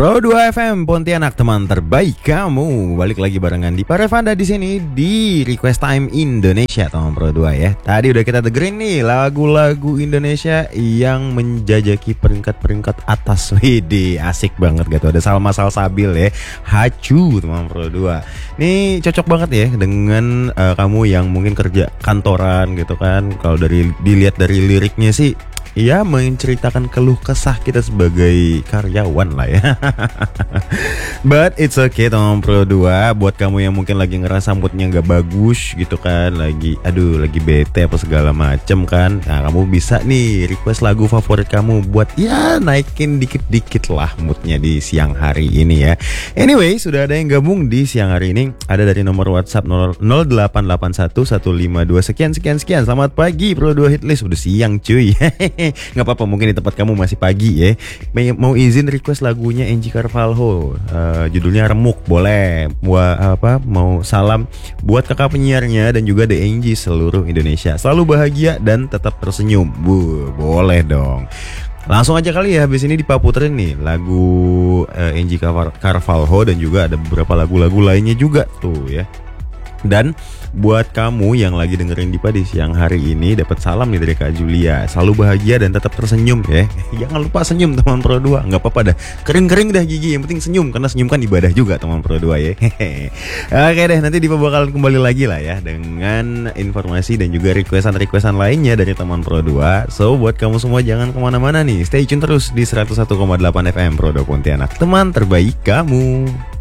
Pro 2 FM Pontianak, teman terbaik kamu. Balik lagi barengan di Parevanda di sini di Request Time Indonesia, teman Pro 2 ya. Tadi udah kita dengerin nih lagu-lagu Indonesia yang menjajaki peringkat-peringkat atas. Wede, asik banget gitu. Ada Salma Salsabil ya, Hacu, teman Pro 2. Nih cocok banget ya dengan kamu yang mungkin kerja kantoran gitu kan. Kalau dilihat dari liriknya sih, ya menceritakan keluh kesah kita sebagai karyawan lah ya. But it's okay teman Pro 2. Buat kamu yang mungkin lagi ngerasa moodnya gak bagus gitu kan, lagi bete apa segala macem kan, nah kamu bisa nih request lagu favorit kamu buat ya naikin dikit-dikit lah moodnya di siang hari ini ya. Anyway, sudah ada yang gabung di siang hari ini. Ada dari nomor WhatsApp 0881 152 sekian. Selamat pagi Pro 2 Hitlist. Udah siang cuy. Nggak apa-apa, mungkin di tempat kamu masih pagi ya. Mau izin request lagunya Angie Carvalho, judulnya Remuk, boleh. Mau salam buat kakak penyiarnya dan juga The Angie seluruh Indonesia. Selalu bahagia dan tetap tersenyum. Boleh dong. Langsung aja kali ya, habis ini dipaputerin nih lagu Angie Carvalho dan juga ada beberapa lagu-lagu lainnya juga tuh ya. Dan buat kamu yang lagi dengerin Dipa di siang hari ini, dapat salam nih dari Kak Julia. Selalu bahagia dan tetap tersenyum ya. Jangan lupa senyum teman Pro 2. Nggak apa-apa dah, kering-kering dah gigi, yang penting senyum, karena senyum kan ibadah juga teman Pro 2 ya. Oke deh, nanti Dipa bakalan kembali lagi lah ya dengan informasi dan juga requestan lainnya dari teman Pro 2. So buat kamu semua jangan kemana-mana nih, stay tune terus di 101,8 FM Pro 2 Pontianak, teman terbaik kamu.